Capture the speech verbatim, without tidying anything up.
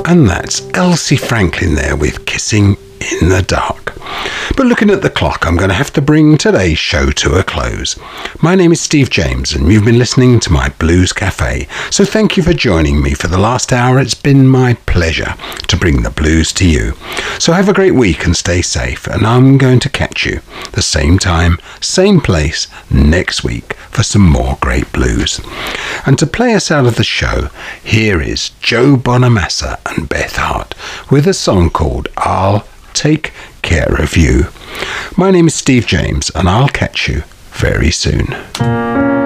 And that's Elsie Franklin there with Kissing in the Dark. But looking at the clock, I'm going to have to bring today's show to a close. My name is Steve James, and you've been listening to my Blues Cafe. So thank you for joining me for the last hour. It's been my pleasure to bring the blues to you. So have a great week and stay safe, and I'm going to catch you the same time, same place next week for some more great blues. And to play us out of the show, here is Joe Bonamassa and Beth Hart with a song called I'll Take Care of You. My name is Steve James, and I'll catch you very soon.